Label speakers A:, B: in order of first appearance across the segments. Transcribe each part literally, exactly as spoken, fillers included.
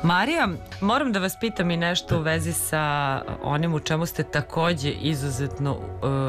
A: Marija, moram da vas pitam i nešto u vezi sa onim u čemu ste takođe izuzetno uh,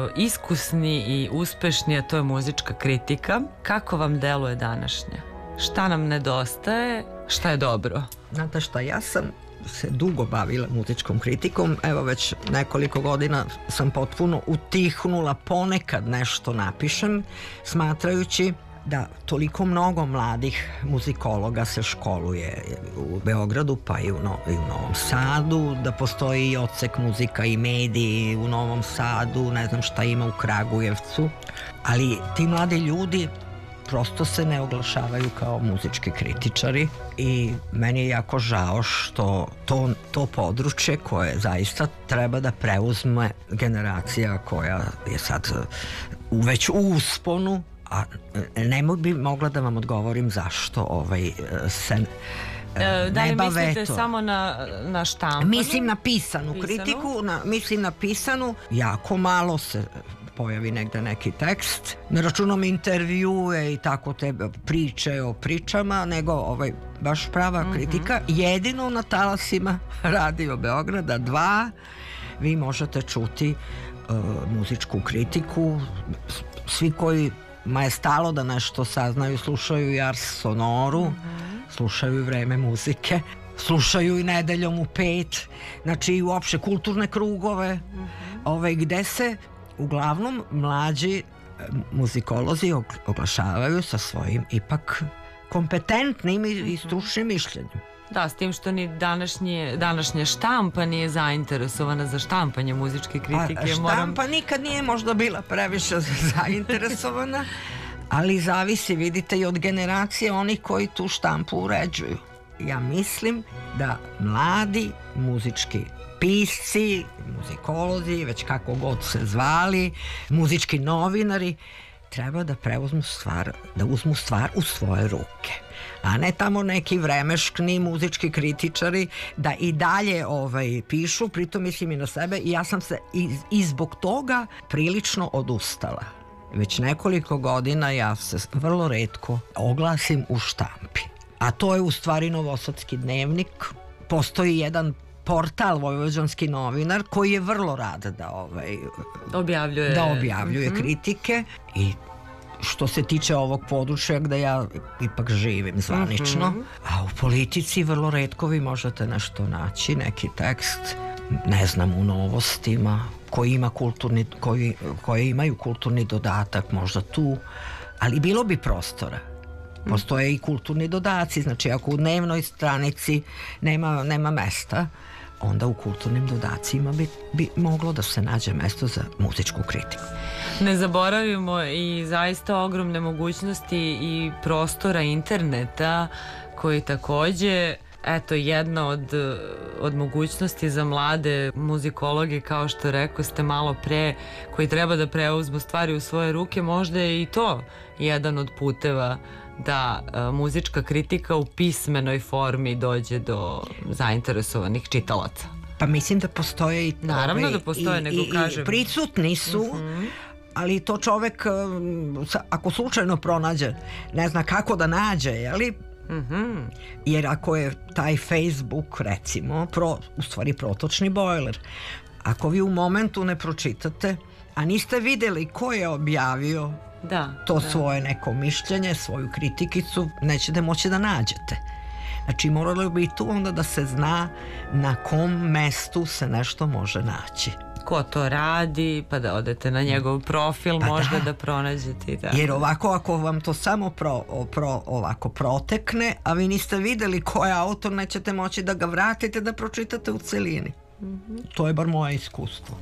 A: iskusni i uspešni, a to je muzička kritika. Kako vam deluje današnja? Šta nam nedostaje? Šta je dobro?
B: Znate šta, ja sam se dugo bavila muzičkom kritikom, evo već nekoliko godina sam potpuno utihnula, ponekad nešto napišem, smatrajući da toliko mnogo mladih muzikologa se školuje u Beogradu pa i u, no, i u Novom Sadu, da postoji i odsek muzika i mediji u Novom Sadu, ne znam šta ima u Kragujevcu, ali ti mladi ljudi prosto se ne oglašavaju kao muzički kritičari i meni je jako žao što to, to područje koje zaista treba da preuzme generacija koja je sad već u usponu, a ne bi mogla da vam odgovorim zašto ovaj se
A: e, da li mislite to. Samo na, na štampanu?
B: Mislim na pisanu, pisanu? kritiku, na, mislim na pisanu, jako malo se pojavi negde neki tekst, ne računom intervjue i tako te priče o pričama, nego ovaj, baš prava mm-hmm. kritika. Jedino na talasima Radio Beograda dva vi možete čuti uh, muzičku kritiku. Svi koji ma je stalo da nešto saznaju, slušaju i Ars Sonoru, mm-hmm. slušaju i Vreme muzike, slušaju i Nedeljom u pet, znači i uopšte kulturne krugove, mm-hmm. ovaj, gde se uglavnom mlađi muzikolozi oglašavaju sa svojim ipak kompetentnim i stručnim mišljenjem.
A: Da, s tim što ni današnje, današnja štampa nije zainteresovana za štampanje muzičke kritike.
B: A štampa moram... nikad nije možda bila previše zainteresovana, ali zavisi, vidite, i od generacije onih koji tu štampu uređuju. Ja mislim da mladi muzički pisci, muzikolozi, već kako god se zvali, muzički novinari, treba da preuzmu stvar, da uzmu stvar u svoje ruke. A ne tamo neki vremeškni muzički kritičari da i dalje ovaj, pišu, pritom mislim i na sebe, i ja sam se i, i zbog toga prilično odustala. Već nekoliko godina ja se vrlo retko oglasim u štampi. A to je u stvari Novosadski dnevnik. Postoji jedan portal Vojvođanski novinar koji je vrlo rad da ovaj
A: objavljuje,
B: da objavljuje
A: mm-hmm.
B: kritike. I što se tiče ovog područja gde ja ipak živim zvanično, mm-hmm. a u politici vrlo retko vi možete nešto naći, neki tekst, ne znam, u Novostima koji ima kulturni, koji, koji imaju kulturni dodatak možda tu, ali bilo bi prostora. Postoje i kulturni dodaci, znači ako u dnevnoj stranici nema, nema mesta, onda u kulturnim dodacima bi, bi moglo da se nađe mesto za muzičku kritiku.
A: Ne zaboravimo i zaista ogromne mogućnosti i prostora interneta koji takođe, eto, jedna od, od mogućnosti za mlade muzikologe, kao što rekao ste malo pre, koji treba da preuzmu stvari u svoje ruke, možda je i to jedan od puteva da a, muzička kritika u pismenoj formi dođe do zainteresovanih čitalaca.
B: Pa mislim da postoje i
A: naravno
B: ove,
A: da postoje,
B: i,
A: nego
B: i,
A: kažem.
B: I prisutni su, mm-hmm. ali to čovek ako slučajno pronađe, ne zna kako da nađe, jeli? Mm-hmm. Jer ako je taj Facebook recimo pro, u stvari protočni bojler, ako vi u momentu ne pročitate, a niste videli ko je objavio da, to da. svoje neko mišljenje, svoju kritikicu, nećete moći da nađete. Znači moralo bi i tu onda da se zna na kom mestu se nešto može naći.
A: Ko to radi, pa da odete na njegov profil, pa možda da, da pronađete i tako.
B: Jer ovako ako vam to samo pro, pro, ovako protekne, a vi niste videli ko je autor, nećete moći da ga vratite da pročitate u celini. Mm-hmm. To je bar moje iskustvo.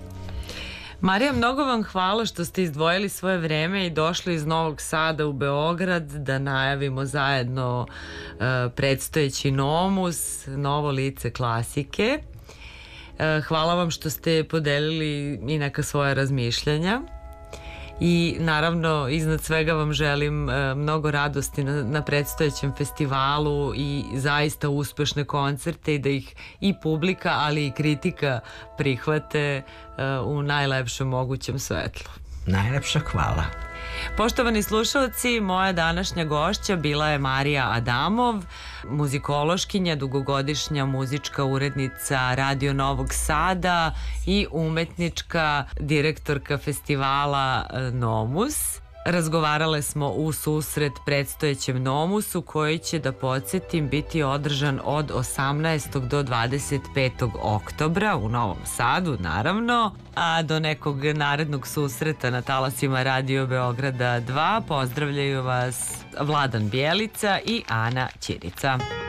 A: Marija, mnogo vam hvala što ste izdvojili svoje vreme i došli iz Novog Sada u Beograd da najavimo zajedno uh, predstojeći Nomus, novo lice klasike. Uh, hvala vam što ste podelili i neka svoja razmišljanja i naravno iznad svega vam želim uh, mnogo radosti na, na predstojećem festivalu i zaista uspešne koncerte i da ih i publika ali i kritika prihvate uh, u najlepšem mogućem svetlu.
B: Najlepša hvala.
A: Poštovani slušalci, moja današnja gošća bila je Marija Adamov, muzikološkinja, dugogodišnja muzička urednica Radio Novog Sada i umetnička direktorka festivala Nomus. Razgovarale smo u susret predstojećem Nomusu koji će, da podsjetim, biti održan od osamnaestog do dvadeset petog oktobra u Novom Sadu, naravno, a do nekog narednog susreta na talasima Radio Beograda dva pozdravljaju vas Vladan Bjelica i Ana Ćirica.